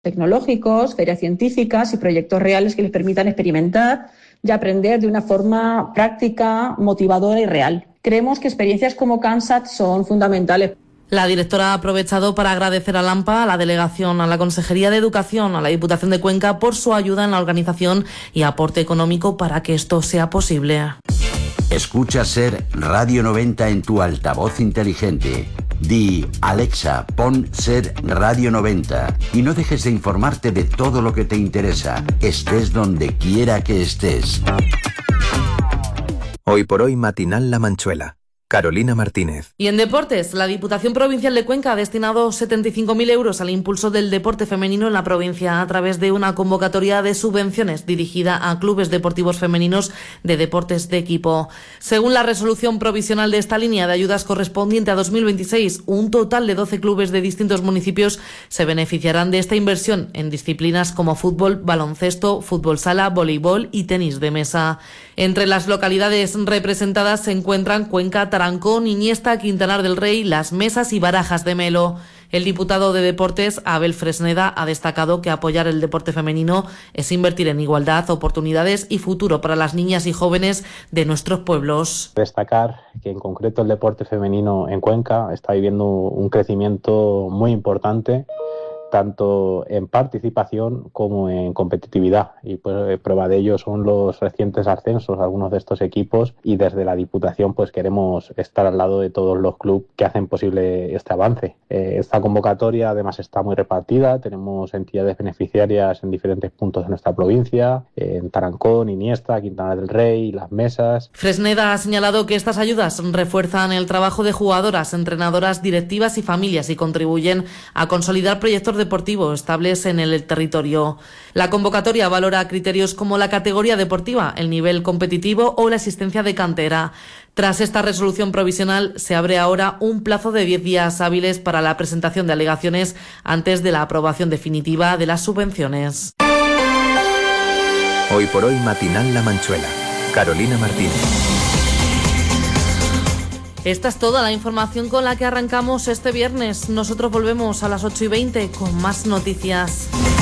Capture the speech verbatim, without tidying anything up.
tecnológicos, ferias científicas y proyectos reales que les permitan experimentar y aprender de una forma práctica, motivadora y real. Creemos que experiencias como CANSAT son fundamentales. La directora ha aprovechado para agradecer a LAMPA, a la delegación, a la Consejería de Educación, a la Diputación de Cuenca por su ayuda en la organización y aporte económico para que esto sea posible. Escucha Ser Radio noventa en tu altavoz inteligente. Di, Alexa, pon Ser Radio noventa y no dejes de informarte de todo lo que te interesa, estés donde quiera que estés. Hoy por hoy matinal La Manchuela. Carolina Martínez. Y en deportes, la Diputación Provincial de Cuenca ha destinado setenta y cinco mil euros al impulso del deporte femenino en la provincia a través de una convocatoria de subvenciones dirigida a clubes deportivos femeninos de deportes de equipo. Según la resolución provisional de esta línea de ayudas correspondiente a dos mil veintiséis, un total de doce clubes de distintos municipios se beneficiarán de esta inversión en disciplinas como fútbol, baloncesto, fútbol sala, voleibol y tenis de mesa. Entre las localidades representadas se encuentran Cuenca, Tarancón, Iniesta, Quintanar del Rey, Las Mesas y Barajas de Melo. El diputado de Deportes, Abel Fresneda, ha destacado que apoyar el deporte femenino es invertir en igualdad, oportunidades y futuro para las niñas y jóvenes de nuestros pueblos. Destacar que en concreto el deporte femenino en Cuenca está viviendo un crecimiento muy importante, tanto en participación como en competitividad, y pues prueba de ello son los recientes ascensos a algunos de estos equipos, y desde la Diputación pues queremos estar al lado de todos los clubes que hacen posible este avance. Eh, esta convocatoria además está muy repartida, tenemos entidades beneficiarias en diferentes puntos de nuestra provincia, eh, en Tarancón, Iniesta, Quintana del Rey, Las Mesas. Fresneda ha señalado que estas ayudas refuerzan el trabajo de jugadoras, entrenadoras, directivas y familias y contribuyen a consolidar proyectos de deportivo estables en el territorio. La convocatoria valora criterios como la categoría deportiva, el nivel competitivo o la existencia de cantera. Tras esta resolución provisional, se abre ahora un plazo de diez días hábiles para la presentación de alegaciones antes de la aprobación definitiva de las subvenciones. Hoy por hoy matinal La Manchuela. Carolina Martínez. Esta es toda la información con la que arrancamos este viernes. Nosotros volvemos a las ocho y veinte con más noticias.